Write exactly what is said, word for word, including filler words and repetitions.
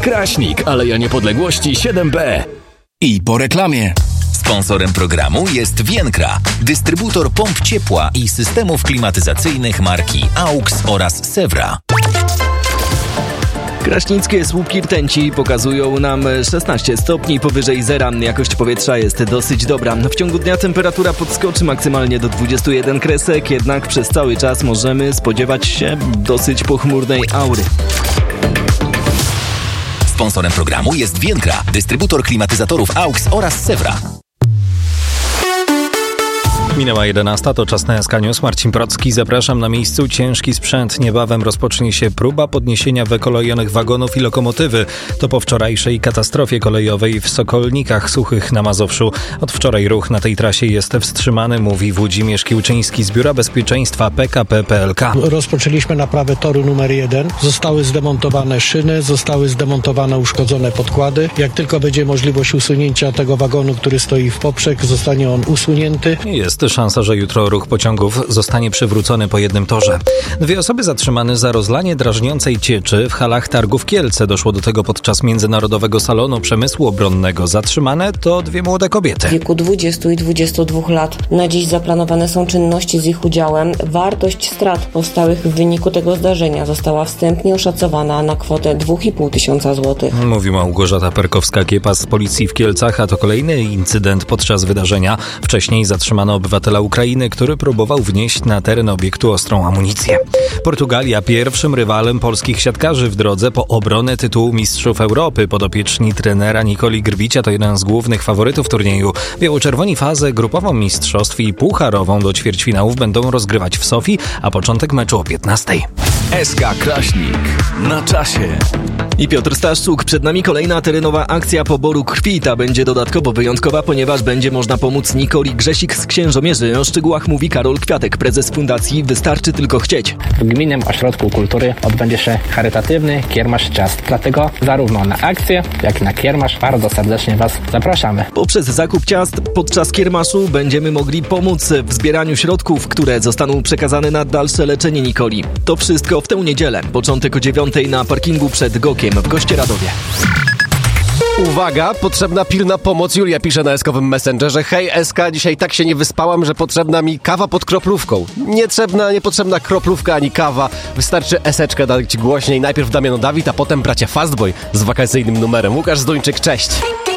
Kraśnik, Aleja Niepodległości siedem B. I po reklamie. Sponsorem programu jest Vienkra, dystrybutor pomp ciepła i systemów klimatyzacyjnych marki AUX oraz Sewra. Kraśnickie słupki rtęci pokazują nam szesnaście stopni powyżej zera. Jakość powietrza jest dosyć dobra. W ciągu dnia temperatura podskoczy maksymalnie do dwudziestu jeden kresek, jednak przez cały czas możemy spodziewać się dosyć pochmurnej aury. Sponsorem programu jest Vienkra, dystrybutor klimatyzatorów AUX oraz Sewra. Minęła jedenasta, to czas na S K News. Marcin Procki, zapraszam. Na miejscu ciężki sprzęt. Niebawem rozpocznie się próba podniesienia wykolejonych wagonów i lokomotywy. To po wczorajszej katastrofie kolejowej w Sokolnikach Suchych na Mazowszu. Od wczoraj ruch na tej trasie jest wstrzymany, mówi Włodzimierz Kiełczyński z Biura Bezpieczeństwa P K P P L K. Rozpoczęliśmy naprawę toru numer jeden. Zostały zdemontowane szyny, zostały zdemontowane uszkodzone podkłady. Jak tylko będzie możliwość usunięcia tego wagonu, który stoi w poprzek, zostanie on usunięty. Jest szansa, że jutro ruch pociągów zostanie przywrócony po jednym torze. Dwie osoby zatrzymane za rozlanie drażniącej cieczy w halach targów Kielce. Doszło do tego podczas Międzynarodowego Salonu Przemysłu Obronnego. Zatrzymane to dwie młode kobiety. W wieku dwudziestu i dwudziestu dwóch lat. Na dziś zaplanowane są czynności z ich udziałem. Wartość strat powstałych w wyniku tego zdarzenia została wstępnie oszacowana na kwotę dwa i pół tysiąca złotych. Mówi Małgorzata Perkowska-Kiepa z policji w Kielcach, a to kolejny incydent podczas wydarzenia. Wcześniej zatrzymano obywatela Ukrainy, który próbował wnieść na teren obiektu ostrą amunicję. Portugalia pierwszym rywalem polskich siatkarzy w drodze po obronę tytułu Mistrzów Europy. Podopieczni trenera Nikoli Grbicia to jeden z głównych faworytów turnieju. Biało-czerwoni fazę grupową mistrzostw i pucharową do ćwierćfinałów będą rozgrywać w Sofii, a początek meczu o piętnastej. S K Kraśnik na czasie. I Piotr Staszczuk, przed nami kolejna terenowa akcja poboru krwi. Ta będzie dodatkowo wyjątkowa, ponieważ będzie można pomóc Nikoli Grzesik z Księżomierzy. O szczegółach mówi Karol Kwiatek, prezes fundacji Wystarczy Tylko Chcieć. W Gminnym Ośrodku Kultury odbędzie się charytatywny kiermasz ciast. Dlatego zarówno na akcję, jak i na kiermasz bardzo serdecznie Was zapraszamy. Poprzez zakup ciast podczas kiermaszu będziemy mogli pomóc w zbieraniu środków, które zostaną przekazane na dalsze leczenie Nikoli. To wszystko w tę niedzielę. Początek o dziewiątej na parkingu przed Gokiem w Gościeradowie. Uwaga, potrzebna pilna pomoc. Julia pisze na eskowym Messengerze. Hej S K, dzisiaj tak się nie wyspałam, że potrzebna mi kawa pod kroplówką. Nietrzebna, niepotrzebna kroplówka ani kawa. Wystarczy eseczkę dać głośniej. Najpierw Damiano Dawid, a potem bracia Fastboy z wakacyjnym numerem. Łukasz Zduńczyk, cześć.